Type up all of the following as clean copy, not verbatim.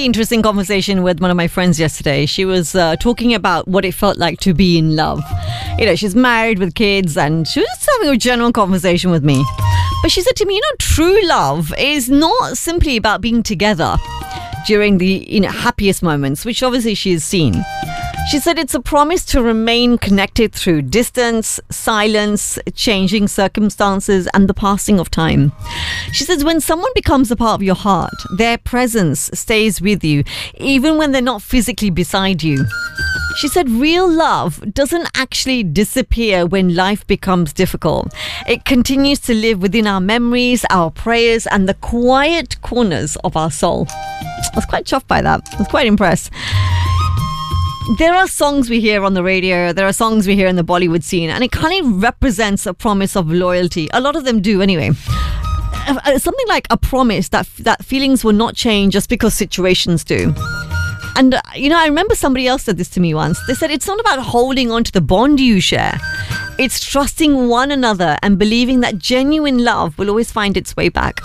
really interesting conversation with one of my friends yesterday. She was talking about what it felt like to be in love. You know, she's married with kids and she was just having a general conversation with me. But she said to me, true love is not simply about being together during the happiest moments, which obviously she has seen. She said it's a promise to remain connected through distance, silence, changing circumstances, and the passing of time. She says when someone becomes a part of your heart, their presence stays with you, even when they're not physically beside you. She said real love doesn't actually disappear when life becomes difficult. It continues to live within our memories, our prayers, and the quiet corners of our soul. I was quite chuffed by that. I was quite impressed. There are songs we hear on the radio, there are songs we hear in the Bollywood scene, and it kind of represents a promise of loyalty. A lot of them do anyway. Something like a promise that feelings will not change just because situations do. And, I remember somebody else said this to me once. They said it's not about holding on to the bond you share. It's trusting one another and believing that genuine love will always find its way back.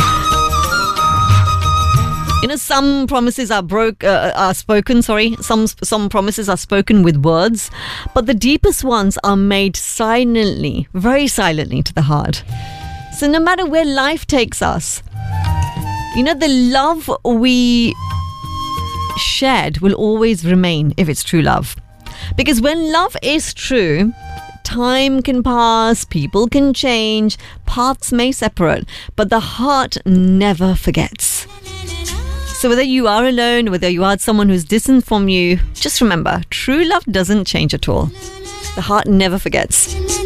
Some promises are spoken. Some promises are spoken with words, but the deepest ones are made silently, very silently to the heart. So no matter where life takes us, the love we shared will always remain if it's true love. Because when love is true, time can pass, people can change, paths may separate, but the heart never forgets. So whether you are alone, whether you are someone who's distant from you, just remember, true love doesn't change at all. The heart never forgets.